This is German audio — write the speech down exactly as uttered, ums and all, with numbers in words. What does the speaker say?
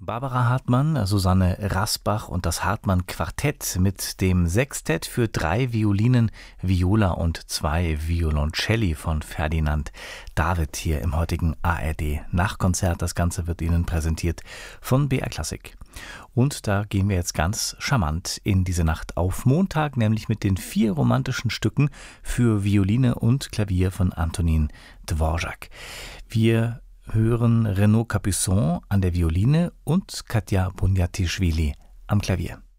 Barbara Hartmann, Susanne Rasbach und das Hartmann-Quartett mit dem Sextett für drei Violinen, Viola und zwei Violoncelli von Ferdinand David hier im heutigen A R D-Nachkonzert. Das Ganze wird Ihnen präsentiert von B R Klassik. Und da gehen wir jetzt ganz charmant in diese Nacht auf Montag, nämlich mit den vier romantischen Stücken für Violine und Klavier von Antonin Dvorak. Wir hören Renaud Capuçon an der Violine und Katja Bunjatischvili am Klavier.